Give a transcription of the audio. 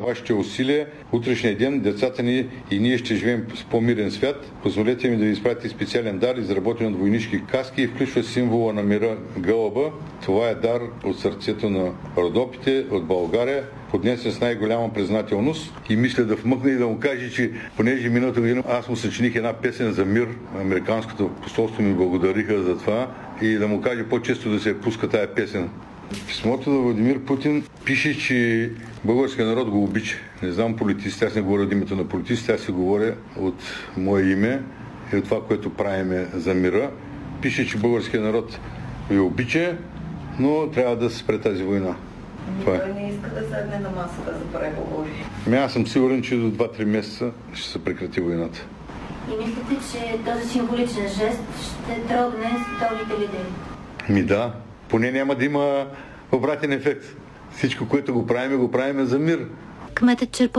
вашите усилия. Утрешния ден децата ни и ние ще живеем с по-мирен свят. Позволете ми да ви изпратя специален дар, изработен от войнишки каски и включва символа на мира гълъба. Това е дар от сърцето на Родопите, от България, поднесен с най-голяма признателност и мисля да вмъкна и да му кажа, че понеже миналата година аз му съчиних една песен за мир, американското посолство ми благодариха за това и да му кажа по-често да се пуска тая песен. В писмото на Владимир Путин пише, че българския народ го обича. Не знам политиците, аз не говоря от името на политиците, аз си говоря от мое име и от това, което правиме за мира. Пише, че българския народ ви обича, но трябва да се спре тази война. Той не иска да седне на масата за преговори. Аз съм сигурен, че до 2-3 месеца ще се прекрати войната. И мислите, че този символичен жест ще трогне световните лидери? Да. Поне няма да има обратен ефект. Всичко, което го правим за мир. Кметът